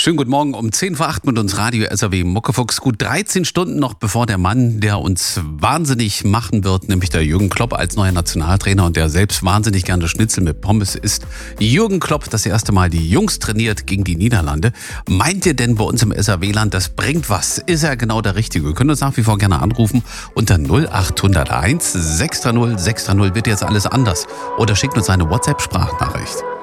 Schönen guten Morgen um 10 vor 8 mit uns Radio SAW Muckefuchs. Gut 13 Stunden noch bevor der Mann, der uns wahnsinnig machen wird, nämlich der Jürgen Klopp als neuer Nationaltrainer und der selbst wahnsinnig gerne Schnitzel mit Pommes isst. Jürgen Klopp das erste Mal die Jungs trainiert gegen die Niederlande. Meint ihr denn bei uns im SAW-Land, das bringt was? Ist er genau der Richtige? Wir können uns nach wie vor gerne anrufen unter 0801 630 630. Wird jetzt alles anders? Oder schickt uns eine WhatsApp-Sprachnachricht.